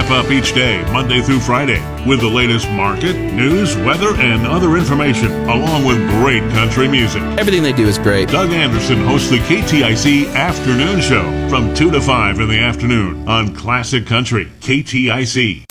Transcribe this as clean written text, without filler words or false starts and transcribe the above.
wrap up each day, Monday through Friday, with the latest market, news, weather, and other information, along with great country music. Everything they do is great. Doug Anderson hosts the KTIC Afternoon Show from 2 to 5 in the afternoon on Classic Country, KTIC.